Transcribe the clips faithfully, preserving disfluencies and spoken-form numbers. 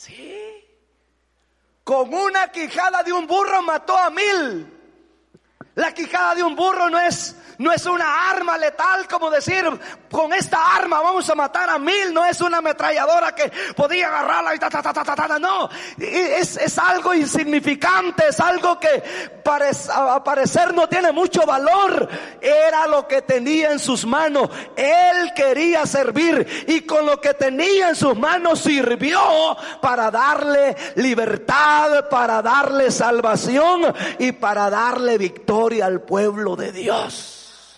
Sí. Con una quijada de un burro mató a mil. La quijada de un burro no es, no es una arma letal, como decir, con esta arma vamos a matar a mil. No es una ametralladora que podía agarrarla y ta, ta, ta, ta, ta, ta. No, es, es algo insignificante, es algo que parece, a parecer no tiene mucho valor. Era lo que tenía en sus manos. Él quería servir y con lo que tenía en sus manos sirvió para darle libertad, para darle salvación y para darle victoria al pueblo de Dios.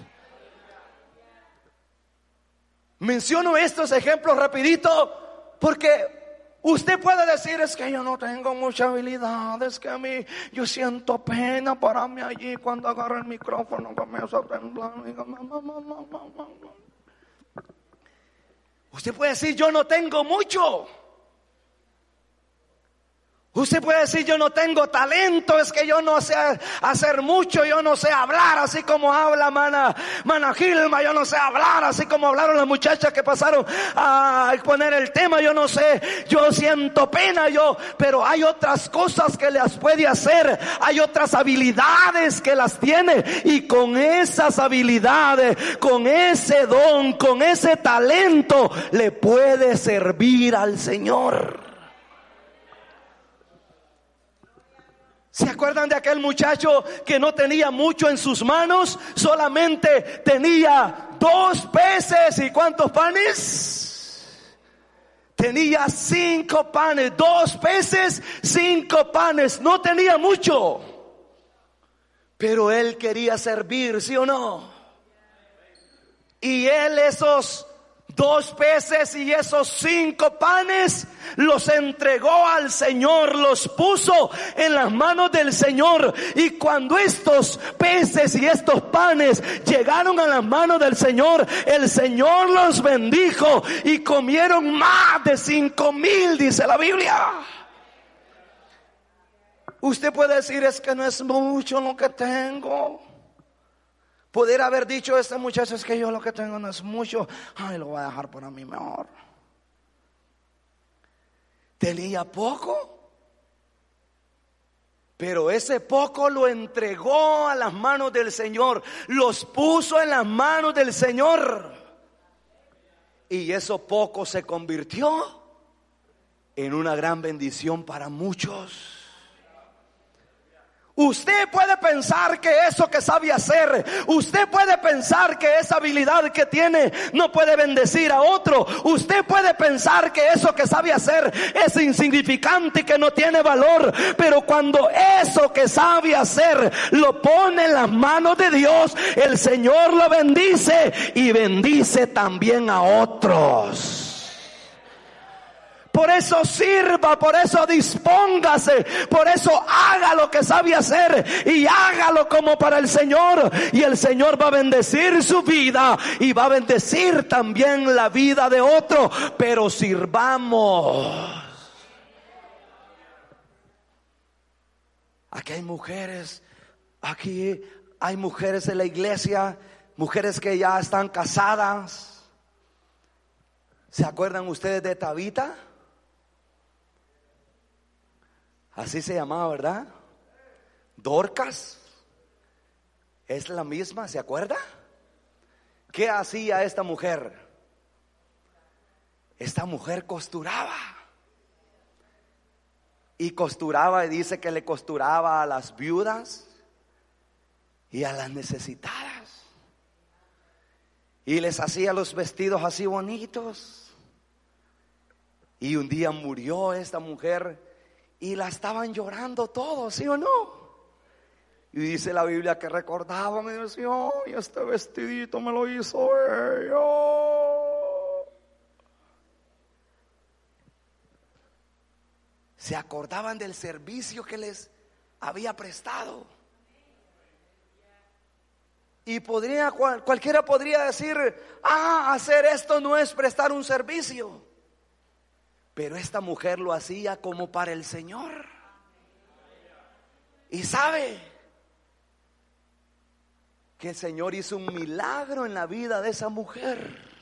Menciono estos ejemplos rapidito porque usted puede decir: es que yo no tengo mucha habilidad, es que a mí yo siento pena pararme allí cuando agarro el micrófono, comienzo a temblar. Usted puede decir: yo no tengo mucho. Usted puede decir: yo no tengo talento, es que yo no sé hacer mucho, yo no sé hablar así como habla Mana, Mana Gilma, yo no sé hablar así como hablaron las muchachas que pasaron a exponer el tema, yo no sé, yo siento pena, yo, pero hay otras cosas que las puede hacer, hay otras habilidades que las tiene, y con esas habilidades, con ese don, con ese talento, le puede servir al Señor. ¿Se acuerdan de aquel muchacho que no tenía mucho en sus manos? Solamente tenía dos peces y ¿cuántos panes? Tenía cinco panes, dos peces, cinco panes. No tenía mucho, pero él quería servir, ¿sí o no? Y él esos dos peces y esos cinco panes los entregó al Señor, los puso en las manos del Señor. Y cuando estos peces y estos panes llegaron a las manos del Señor, el Señor los bendijo y comieron más de cinco mil, dice la Biblia. Usted puede decir: es que no es mucho lo que tengo. Poder haber dicho: este muchacho, es que yo lo que tengo no es mucho, ay, lo voy a dejar para mí mejor. Tenía poco, pero ese poco lo entregó a las manos del Señor, los puso en las manos del Señor, y eso poco se convirtió en una gran bendición para muchos. Usted puede pensar que eso que sabe hacer, usted puede pensar que esa habilidad que tiene no puede bendecir a otro. Usted puede pensar que eso que sabe hacer es insignificante y que no tiene valor. Pero cuando eso que sabe hacer lo pone en las manos de Dios, el Señor lo bendice y bendice también a otros. Por eso sirva, por eso dispóngase, por eso haga lo que sabe hacer y hágalo como para el Señor. Y el Señor va a bendecir su vida y va a bendecir también la vida de otro. Pero sirvamos. Aquí hay mujeres, aquí hay mujeres en la iglesia, mujeres que ya están casadas. ¿Se acuerdan ustedes de Tabita? Así se llamaba, ¿verdad? Dorcas. Es la misma, ¿se acuerda? ¿Qué hacía esta mujer? Esta mujer costuraba. Y costuraba, y dice que le costuraba a las viudas y a las necesitadas. Y les hacía los vestidos así bonitos. Y un día murió esta mujer. Y la estaban llorando todos, ¿sí o no? Y dice la Biblia que recordaba, me decía: ay, este vestidito me lo hizo ella. Se acordaban del servicio que les había prestado. Y podría, cual, cualquiera podría decir: ah, hacer esto no es prestar un servicio. Pero esta mujer lo hacía como para el Señor. Y sabe que el Señor hizo un milagro en la vida de esa mujer.